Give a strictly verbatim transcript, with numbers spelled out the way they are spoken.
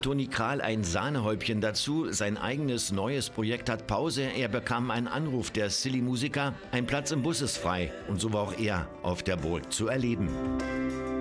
Toni Kral ein Sahnehäubchen dazu. Sein eigenes neues Projekt hat Pause. Er bekam einen Anruf der Silly-Musiker. Ein Platz im Bus ist frei. Und so war auch er auf der Boot zu erleben.